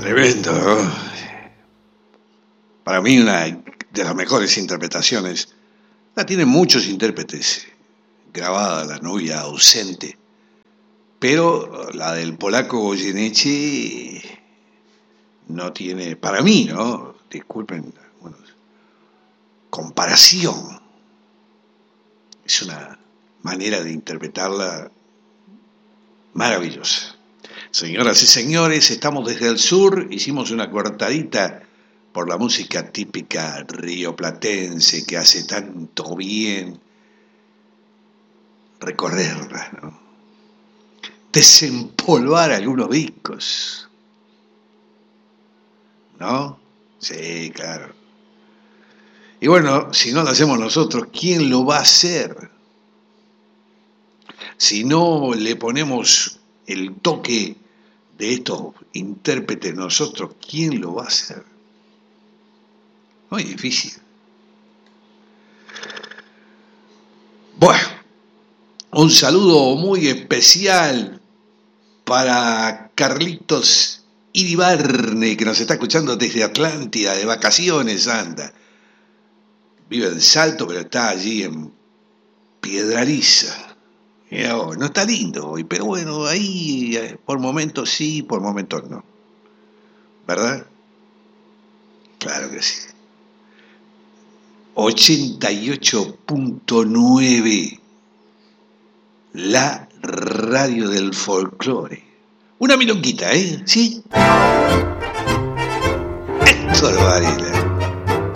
Tremendo, ¿no? Para mí una de las mejores interpretaciones. La tienen muchos intérpretes. Grabada La novia ausente. Pero la del polaco Goyeneche no tiene, para mí, ¿no? Disculpen, bueno, comparación. Es una manera de interpretarla maravillosa. Señoras y señores, estamos desde el sur, hicimos una cortadita por la música típica rioplatense que hace tanto bien recorrerla, ¿no? Desempolvar algunos discos, ¿no? Sí, claro. Y bueno, si no lo hacemos nosotros, ¿quién lo va a hacer? Si no le ponemos el toque de estos intérpretes nosotros, ¿quién lo va a hacer? Muy difícil. Bueno, un saludo muy especial para Carlitos Iribarne, que nos está escuchando desde Atlántida, de vacaciones anda. Vive en Salto, pero está allí en Piedrariza. No está lindo hoy, pero bueno, ahí por momentos sí, por momentos no. ¿Verdad? Claro que sí. 88.9, la radio del folclore. Una milonguita, ¿eh? ¿Sí? Héctor Varela.